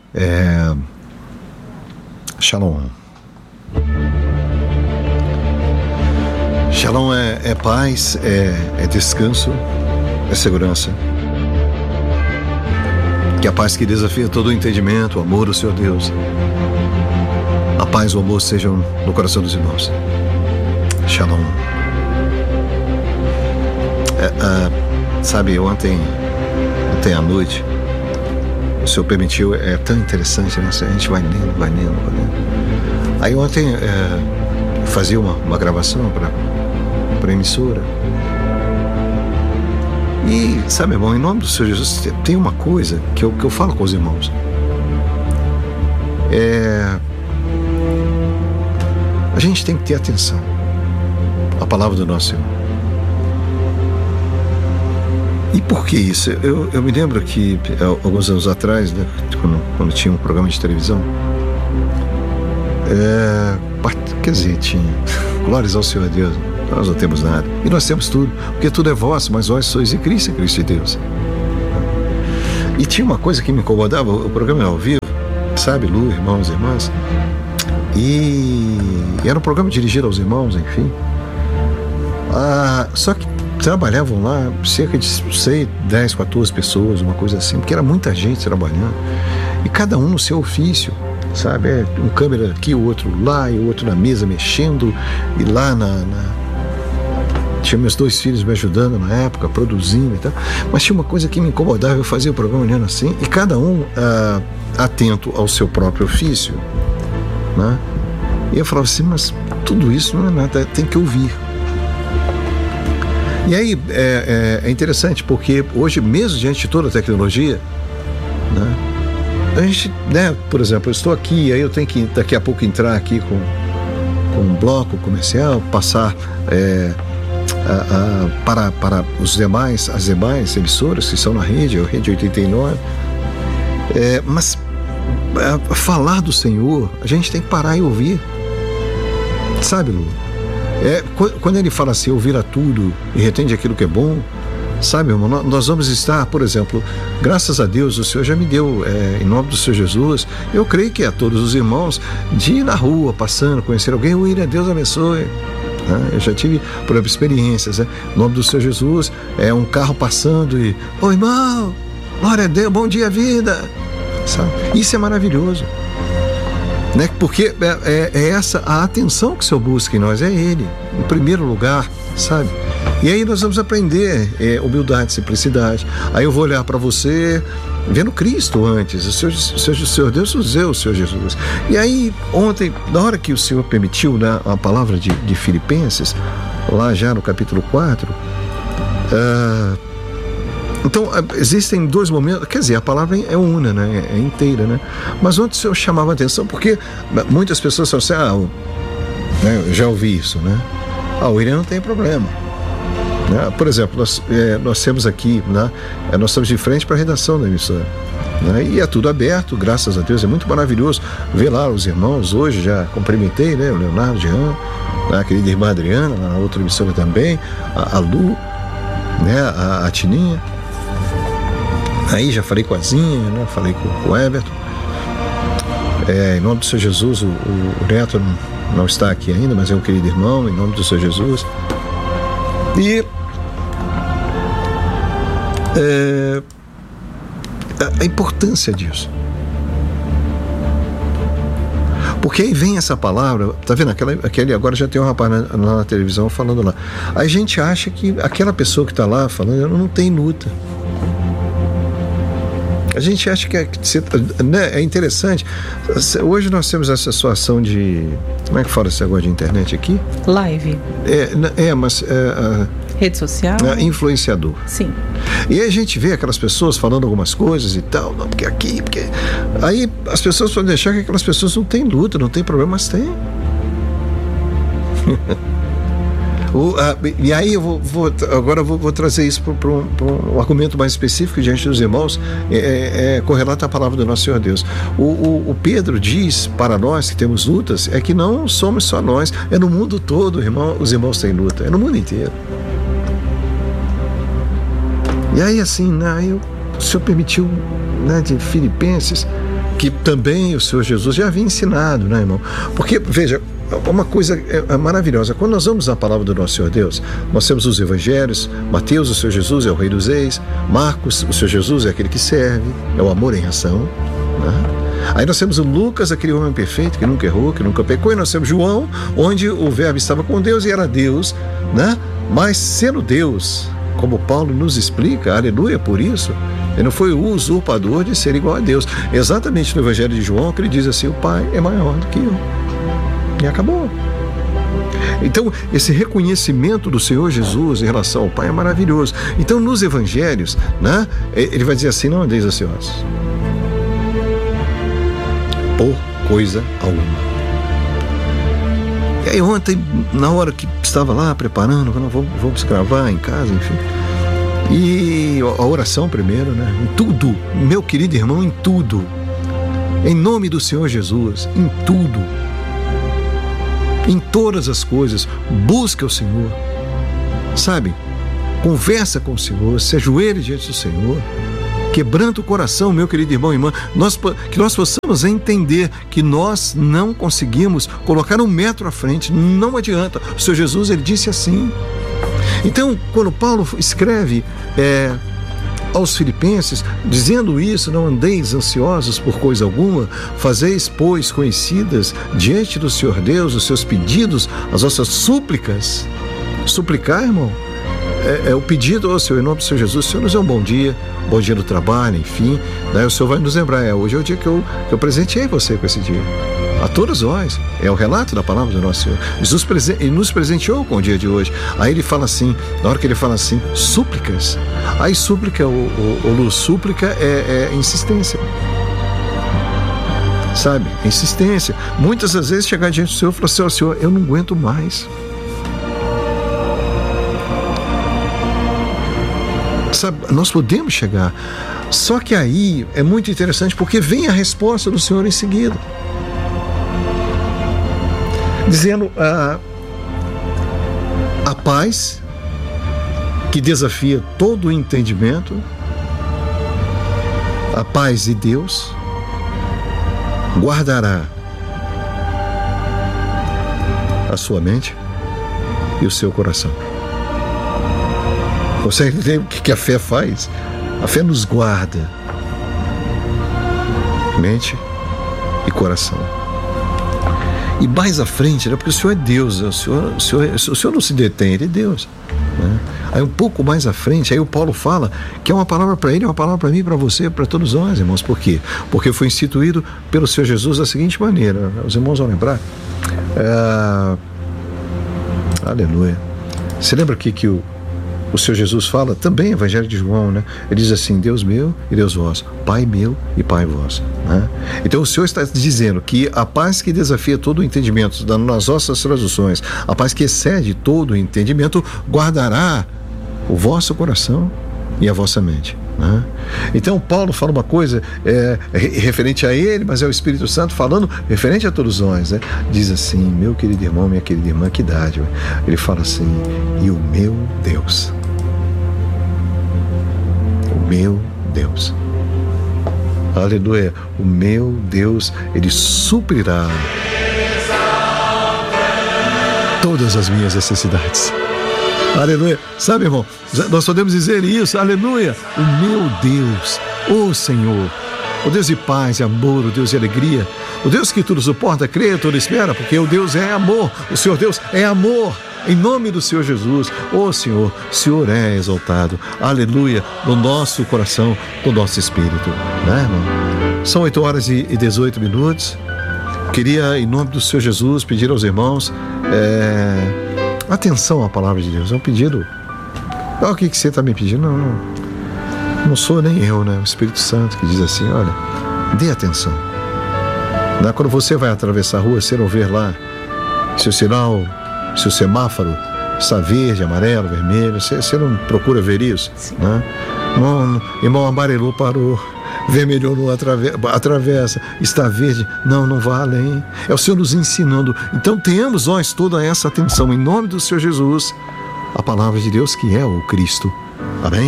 Shalom. Shalom é paz, é descanso, é segurança. Que a paz que desafia todo o entendimento, o amor do Senhor Deus, a paz e o amor sejam no coração dos irmãos. Shalom. Sabe, ontem à noite, o Senhor permitiu, é tão interessante, né? A gente vai lendo. Aí ontem fazia uma gravação para a emissora. E, sabe, irmão, em nome do Senhor Jesus, tem uma coisa que eu falo com os irmãos. A gente tem que ter atenção à palavra do nosso Senhor. E por que isso? Eu me lembro que alguns anos atrás, né, quando tinha um programa de televisão, tinha glórias ao Senhor Deus. Nós não temos nada. E nós temos tudo, porque tudo é vosso, mas vós sois em Cristo e Deus. E tinha uma coisa que me incomodava, o programa é ao vivo, sabe, Lu, irmãos e irmãs, e era um programa dirigido aos irmãos, enfim. Só que trabalhavam lá cerca de 10, 14 pessoas, uma coisa assim, porque era muita gente trabalhando, e cada um no seu ofício, sabe, um câmera aqui, o outro lá, e o outro na mesa mexendo, e lá tinha meus 2 filhos me ajudando na época, produzindo e tal, mas tinha uma coisa que me incomodava, eu fazia o programa olhando assim, e cada um atento ao seu próprio ofício, né? E eu falava assim, mas tudo isso não é nada, tem que ouvir. E aí é interessante, porque hoje, mesmo diante de toda a tecnologia, né, a gente, né, por exemplo, eu estou aqui, aí eu tenho que daqui a pouco entrar aqui com um bloco comercial, passar para as demais emissoras que estão na rede, a Rede 89, mas falar do Senhor, a gente tem que parar e ouvir, sabe, Lu? Quando ele fala assim, ouvir a tudo e retende aquilo que é bom, sabe, irmão, nós vamos estar, por exemplo, graças a Deus, o Senhor já me deu, em nome do Senhor Jesus, eu creio que a todos os irmãos, de ir na rua, passando, conhecer alguém, o ir a Deus abençoe. Eu já tive, por exemplo, experiências, né? Em nome do Senhor Jesus, um carro passando e, ô irmão, glória a Deus, bom dia, vida, sabe? Isso é maravilhoso, né? Porque é essa a atenção que o Senhor busca em nós, é Ele, em primeiro lugar, sabe? E aí nós vamos aprender humildade, simplicidade. Aí eu vou olhar para você vendo Cristo antes, o Senhor Deus, o Senhor Jesus. E aí ontem, na hora que o Senhor permitiu, né, a palavra de Filipenses, lá já no capítulo 4, então existem 2 momentos, quer dizer, a palavra é una, né, é inteira, né? Mas ontem o Senhor chamava a atenção porque muitas pessoas falam assim, eu já ouvi isso, né? O Irã não tem problema. Por exemplo, nós temos aqui, né, nós estamos de frente para a redação da emissora, né, e é tudo aberto, graças a Deus, é muito maravilhoso ver lá os irmãos. Hoje já cumprimentei, né, o Leonardo, Jean, a querida irmã Adriana, na outra emissora também, a Lu, né, a Tininha. Aí já falei com a Zinha, né, falei com o Everton. Em nome do Senhor Jesus, o Neto não está aqui ainda, mas é um querido irmão, em nome do Senhor Jesus. E a importância disso, porque aí vem essa palavra, tá vendo, aquele agora já tem um rapaz na televisão falando lá, aí a gente acha que aquela pessoa que está lá falando não tem luta. A gente acha que né, é interessante. Hoje nós temos essa situação de, como é que fala esse negócio de internet aqui? Live. Mas rede social? Influenciador. Sim. E aí a gente vê aquelas pessoas falando algumas coisas e tal, não, porque aqui, porque... Aí as pessoas podem deixar que aquelas pessoas não têm luta, não tem problema, mas tem. E aí eu vou trazer isso para um argumento mais específico diante dos irmãos, correlato à palavra do nosso Senhor Deus. O Pedro diz para nós que temos lutas, é que não somos só nós, é no mundo todo, irmão, os irmãos têm luta, é no mundo inteiro. E aí assim, o Senhor permitiu, né, de Filipenses, que também o Senhor Jesus já havia ensinado, né, irmão? Porque, veja, uma coisa maravilhosa, quando nós vamos à palavra do nosso Senhor Deus, nós temos os evangelhos. Mateus, o Senhor Jesus é o Rei dos Reis. Marcos, o Senhor Jesus é aquele que serve, é o amor em ação, né? Aí nós temos o Lucas, aquele homem perfeito, que nunca errou, que nunca pecou. E nós temos João, onde o verbo estava com Deus e era Deus, né? Mas sendo Deus, como Paulo nos explica, aleluia por isso, ele não foi o usurpador de ser igual a Deus. Exatamente no Evangelho de João, que ele diz assim: o Pai é maior do que eu. E acabou. Então, esse reconhecimento do Senhor Jesus em relação ao Pai é maravilhoso. Então, nos Evangelhos, né, ele vai dizer assim: não andeis ansiosos por coisa alguma. E aí ontem, na hora que estava lá preparando, vamos gravar em casa, enfim. E a oração primeiro, né? Em tudo, meu querido irmão, em tudo. Em nome do Senhor Jesus, em tudo. Em todas as coisas, busca o Senhor. Sabe? Conversa com o Senhor, se ajoelhe diante do Senhor. Quebranta o coração, meu querido irmão e irmã, que nós possamos entender que nós não conseguimos colocar um metro à frente, não adianta. O Senhor Jesus, ele disse assim. Então, quando Paulo escreve aos Filipenses, dizendo isso: não andeis ansiosos por coisa alguma, fazeis, pois, conhecidas diante do Senhor Deus os seus pedidos, as vossas súplicas. Suplicar, irmão, é o pedido ao Senhor, em nome do Senhor Jesus. O Senhor nos dê um bom dia do trabalho, enfim, né? O Senhor vai nos lembrar, hoje é o dia que eu presenteei você com esse dia. A todos nós, é o relato da palavra do nosso Senhor. Jesus ele nos presenteou com o dia de hoje. Aí ele fala assim, na hora que ele fala assim, súplicas. Aí súplica, súplica é insistência. Sabe? Insistência. Muitas das vezes chegar diante do Senhor e falar assim: Senhor, eu não aguento mais. Sabe, nós podemos chegar. Só que aí é muito interessante, porque vem a resposta do Senhor em seguida. Dizendo a paz que desafia todo o entendimento, a paz de Deus guardará a sua mente e o seu coração. Você entende o que a fé faz? A fé nos guarda mente e coração. E mais à frente, né? Porque o Senhor é Deus, o Senhor não se detém, Ele é Deus, né? Aí um pouco mais à frente, aí o Paulo fala que é uma palavra para ele, é uma palavra para mim, para você, para todos nós, irmãos. Por quê? Porque foi instituído pelo Senhor Jesus da seguinte maneira, os irmãos vão lembrar, aleluia. Você lembra aqui que o Senhor Jesus fala, também Evangelho de João, né? Ele diz assim: Deus meu e Deus vosso, Pai meu e Pai vosso, né? Então o Senhor está dizendo que a paz que desafia todo o entendimento, nas nossas traduções, a paz que excede todo o entendimento, guardará o vosso coração e a vossa mente, né? Então Paulo fala uma coisa referente a ele, mas é o Espírito Santo falando referente a todos nós, né? Diz assim: meu querido irmão, minha querida irmã, que dádiva. Ele fala assim: e o meu Deus, meu Deus, aleluia, o meu Deus, Ele suprirá todas as minhas necessidades. Aleluia. Sabe, irmão, nós podemos dizer isso, aleluia. O meu Deus, o Senhor, o Deus de paz e amor, o Deus de alegria, o Deus que tudo suporta, crê, tudo espera, porque o Deus é amor, o Senhor Deus é amor. Em nome do Senhor Jesus, o Senhor é exaltado, aleluia, no nosso coração, no nosso espírito, né, irmão? São 8h18. Queria, em nome do Senhor Jesus, pedir aos irmãos atenção à palavra de Deus. É um pedido. Olha o que você está me pedindo. Não sou nem eu, né? O Espírito Santo que diz assim: olha, dê atenção. Quando você vai atravessar a rua, você não vê lá seu sinal, seu semáforo está verde, amarelo, vermelho, você não procura ver isso, né? Irmão, amarelou, parou, vermelhou, não atravessa, está verde, não vá além. É o Senhor nos ensinando. Então tenhamos nós toda essa atenção, em nome do Senhor Jesus, a palavra de Deus que é o Cristo. Amém?